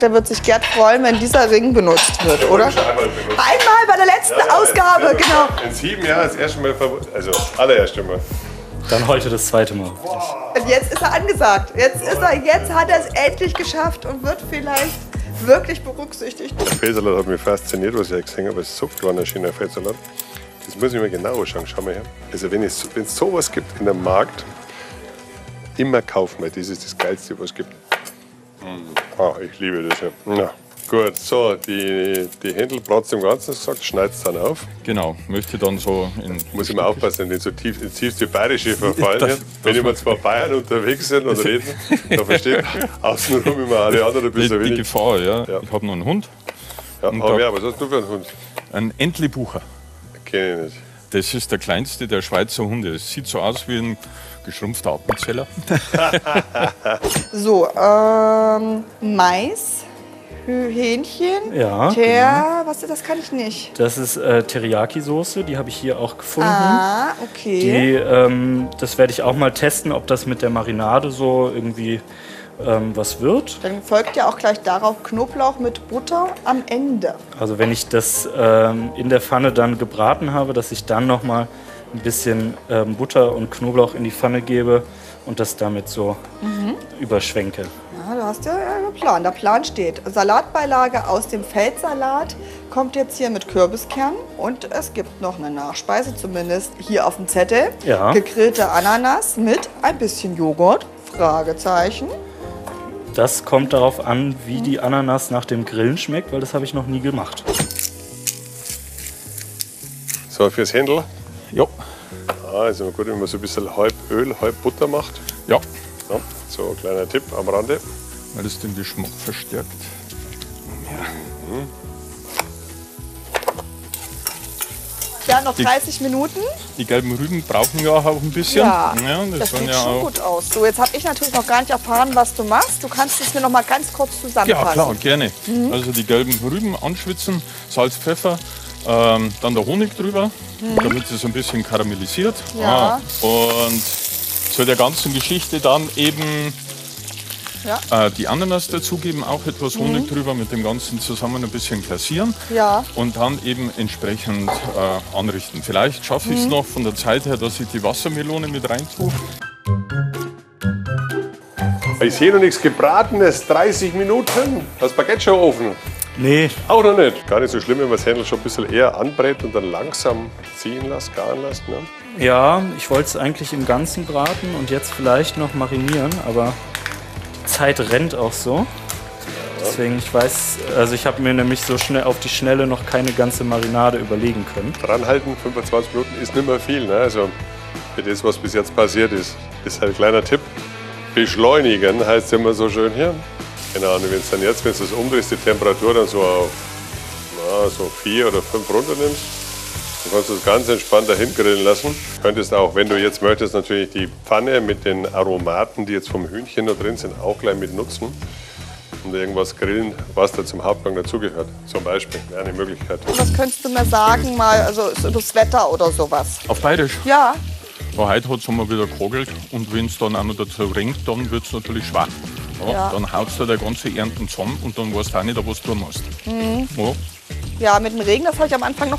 Da wird sich Gerd freuen, wenn dieser Ring benutzt wird, oder? Einmal bei der letzten Ausgabe, genau. In 7 Jahren das erste Mal, also allererste Mal. Dann heute das zweite Mal. Und jetzt ist er angesagt. Jetzt hat er es endlich geschafft und wird vielleicht wirklich berücksichtigt. Der Feldsalat hat mich fasziniert, was ich gesehen habe. Es zuckt, war ein schöner Feldsalat. Das muss ich mir genau schauen. Schau mal her. Also wenn es sowas gibt in dem Markt, immer kaufen wir. Das ist das Geilste, was es gibt. Ah, ich liebe das ja. Na, gut, so, die Händel bratst du im Ganzen gesagt, schneidest dann auf. Genau, möchte dann so in... Muss ich mal aufpassen, nicht so tief ins tiefste Bayerische verfallen. Wenn wir zwei Bayern unterwegs sind und reden, dann versteht außenrum immer alle anderen ein bisschen Die wenig. Gefahr, ja. Ich habe noch einen Hund. Ja, Und aber da- ja, was hast du für einen Hund? Ein Entlebucher. Kenn ich nicht. Das ist der kleinste der Schweizer Hunde. Es sieht so aus wie ein geschrumpfter Appenzeller. So, Mais, Hähnchen, Ja, was das kann ich nicht. Das ist Teriyaki-Soße, die habe ich hier auch gefunden. Ah, okay. Das werde ich auch mal testen, ob das mit der Marinade so irgendwie was wird. Dann folgt ja auch gleich darauf Knoblauch mit Butter am Ende. Also wenn ich das in der Pfanne dann gebraten habe, dass ich dann noch mal ein bisschen Butter und Knoblauch in die Pfanne gebe und das damit so überschwenke. Ja, du hast ja einen Plan. Der Plan steht. Salatbeilage aus dem Feldsalat kommt jetzt hier mit Kürbiskern. Und es gibt noch eine Nachspeise, zumindest hier auf dem Zettel. Ja. Gegrillte Ananas mit ein bisschen Joghurt. Fragezeichen. Das kommt darauf an, wie die Ananas nach dem Grillen schmeckt, weil das habe ich noch nie gemacht. So, fürs Händel. Ja. Ah, ist immer gut, wenn man so ein bisschen halb Öl, halb Butter macht. Ja, Ja, so ein kleiner Tipp am Rande. weil es den Geschmack verstärkt. Ja, noch 30 Minuten. Die gelben Rüben brauchen ja auch ein bisschen. Ja, das das sollen sieht ja schon auch. gut aus. So, jetzt habe ich natürlich noch gar nicht erfahren, was du machst. Du kannst es mir noch mal ganz kurz zusammenfassen. Ja, klar, gerne. Also die gelben Rüben anschwitzen, Salz, Pfeffer, dann der Honig drüber, damit es ein bisschen karamellisiert. Ja. Und zu der ganzen Geschichte dann eben Ja. die Ananas dazugeben, auch etwas Honig drüber, mit dem Ganzen zusammen ein bisschen glasieren. Ja. Und dann eben entsprechend anrichten. Vielleicht schaffe ich es noch von der Zeit her, dass ich die Wassermelone mit rein tue. Ich sehe noch nichts Gebratenes. 30 Minuten. Das Baguette schon offen. Nee, Auch noch nicht. Gar nicht so schlimm, wenn man das Händel schon ein bisschen eher anbrät und dann langsam ziehen lässt, garen lässt. Ne? ja, ich wollte es eigentlich im Ganzen braten und jetzt vielleicht noch marinieren, aber die Zeit rennt auch so. Deswegen, ich habe mir nämlich so schnell auf die Schnelle noch keine ganze Marinade überlegen können. Dranhalten, 25 Minuten ist nicht mehr viel. Ne? Also für das, was bis jetzt passiert ist, ist halt ein kleiner Tipp. Beschleunigen heißt es immer so schön hier. Genau, und wenn es dann jetzt, wenn du das umdrehst, die Temperatur dann so auf so 4 oder 5 runter nimmst, dann kannst du das ganz entspannt dahin grillen lassen. Du könntest auch, wenn du jetzt möchtest, natürlich die Pfanne mit den Aromaten, die jetzt vom Hühnchen da drin sind, auch gleich mit nutzen. Und irgendwas grillen, was da zum Hauptgang dazugehört. Zum Beispiel, wäre eine Möglichkeit. Was könntest du mir sagen, mal also über das Wetter oder sowas? Auf Bayerisch. Ja. Ja, heute hat es einmal wieder gekogelt und wenn es dann auch noch dazu regnet, dann wird es natürlich schwach. Ja, Ja. Dann haut es da der ganze Ernten zusammen und dann weißt du auch nicht, was du tun musst. Ja. Ja, mit dem Regen, das habe ich am Anfang noch